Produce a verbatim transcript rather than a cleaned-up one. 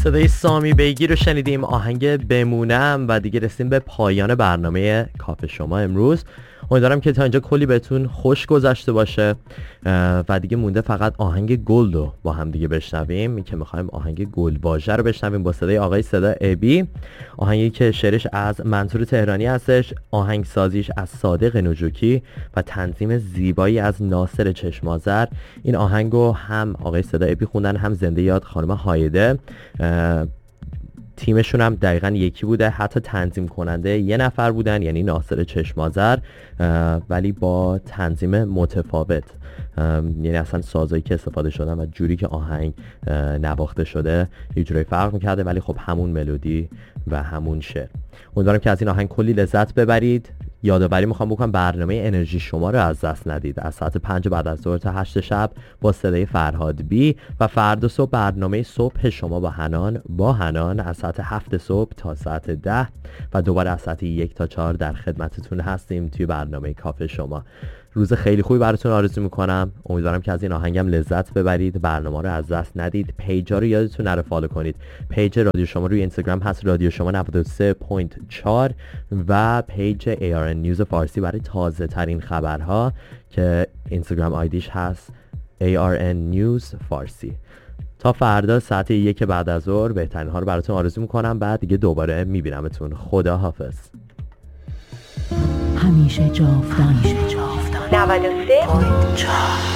صدای سامی بیگی رو شنیدیم، آهنگ بمونم، و دیگه رسیم به پایان برنامه کافه شما امروز. امیدوارم که تا اینجا کلی بهتون خوش گذشته باشه و دیگه مونده فقط آهنگ گل رو با هم دیگه بشنویم. این که میخوایم آهنگ گل واژه رو بشنویم با صدای آقای صدا ابی، آهنگی که شعرش از منصور تهرانی هستش، آهنگسازیش از صادق نجوکی و تنظیم زیبایی از ناصر چشمازر. این آهنگو هم آقای صدا ابی خوندن، هم زنده یاد خانم هایده. تیمشون هم دقیقا یکی بوده، حتی تنظیم کننده یه نفر بودن، یعنی ناصر چشمازر، ولی با تنظیم متفاوت. یعنی اصلا سازایی که استفاده شدن و جوری که آهنگ نواخته شده یه جوری فرق میکرده، ولی خب همون ملودی و همون شعر. امیدوارم که از این آهنگ کلی لذت ببرید. یادآوری میخوام بکنم برنامه انرژی شما رو از دست ندید، از ساعت پنج بعد از ظهر تا هشت شب با صدای فرهاد بی، و فردا صبح برنامه صبح شما با حنان با حنان از ساعت هفت صبح تا ساعت ده، و دوباره از ساعت یک تا چهار در خدمتتون هستیم توی برنامه کافه شما. روز خیلی خوبی براتون آرزو میکنم. امیدوارم که از این آهنگم لذت ببرید، برنامه رو از دست ندید. پیجا رو یادتون نره فالو کنید. پیج رادیو شما روی اینستاگرام هست، رادیو شما نود و سه و چهار، و پیج ای آر ان نیوز فارسی برای تازه ترین خبرها که اینستاگرام آیدیش هست ای آر ان نیوز فارسی. تا فردا ساعت یک بعد از ظهر بهترین ها رو براتون آرزو میکنم. بعد دیگه دوباره میبینمتون. خدا حافظ. همیشه جاودان، همیشه جاودان. نود و سه و چهار